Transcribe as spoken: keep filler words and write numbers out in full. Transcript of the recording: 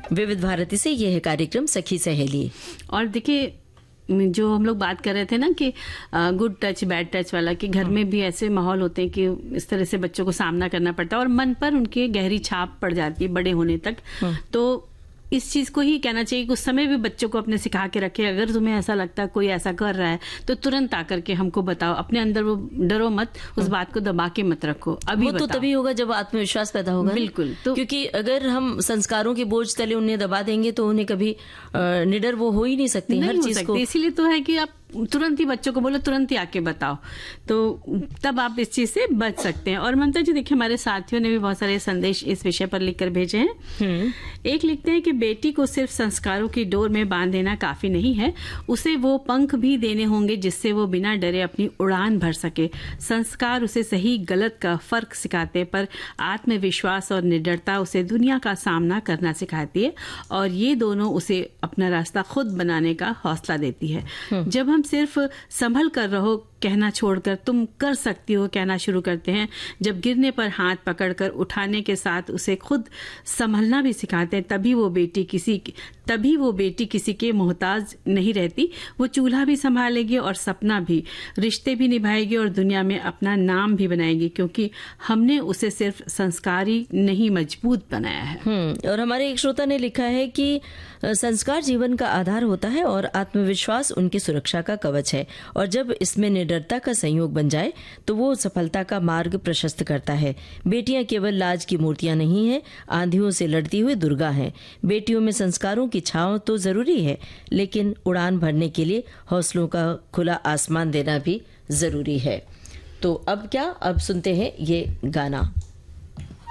विविध भारती से यह है कार्यक्रम सखी सहेली। और देखिए, जो हम लोग बात कर रहे थे ना कि गुड टच बैड टच वाला, कि घर में भी ऐसे माहौल होते हैं कि इस तरह से बच्चों को सामना करना पड़ता है और मन पर उनके गहरी छाप पड़ जाती है बड़े होने तक। तो इस चीज को ही कहना चाहिए कि उस समय भी बच्चों को अपने सिखा के रखे, अगर तुम्हें ऐसा लगता है कोई ऐसा कर रहा है तो तुरंत आकर के हमको बताओ, अपने अंदर वो डरो मत, उस बात को दबा के मत रखो। अभी वो तो तभी होगा जब आत्मविश्वास पैदा होगा। बिल्कुल। तो क्योंकि अगर हम संस्कारों के बोझ तले उन्हें दबा देंगे तो उन्हें कभी निडर वो हो ही नहीं सकती हर चीज को। इसीलिए तो है कि आप तुरंत ही बच्चों को बोलो, तुरंत ही आके बताओ, तो तब आप इस चीज से बच सकते हैं। और ममता जी देखिए, हमारे साथियों ने भी बहुत सारे संदेश इस विषय पर लिखकर भेजे हैं। एक लिखते हैं कि बेटी को सिर्फ संस्कारों की डोर में बांध देना काफी नहीं है, उसे वो पंख भी देने होंगे जिससे वो बिना डरे अपनी उड़ान भर सके। संस्कार उसे सही गलत का फर्क सिखाते, पर आत्मविश्वास और निडरता उसे दुनिया का सामना करना सिखाती है, और ये दोनों उसे अपना रास्ता खुद बनाने का हौसला देती है। जब हम सिर्फ संभल कर रहो कहना छोड़कर तुम कर सकती हो कहना शुरू करते हैं, जब गिरने पर हाथ पकड़कर उठाने के साथ उसे खुद संभलना भी सिखाते हैं, तभी वो बेटी किसी तभी वो बेटी किसी के मोहताज नहीं रहती। वो चूल्हा भी संभालेगी और सपना भी, रिश्ते भी निभाएगी और दुनिया में अपना नाम भी बनाएगी, क्योंकि हमने उसे सिर्फ संस्कारी नहीं मजबूत बनाया है। और हमारे एक श्रोता ने लिखा है कि संस्कार जीवन का आधार होता है और आत्मविश्वास उनकी सुरक्षा का कवच है, और जब इसमें निडरता का संयोग बन जाए तो वो सफलता का मार्ग प्रशस्त करता है। बेटियां केवल लाज की मूर्तियां नहीं हैं, आंधियों से लड़ती हुई दुर्गा हैं। बेटियों में संस्कारों की छांव तो जरूरी है, लेकिन उड़ान भरने के लिए हौसलों का खुला आसमान देना भी जरूरी है। तो अब क्या, अब सुनते हैं ये गाना।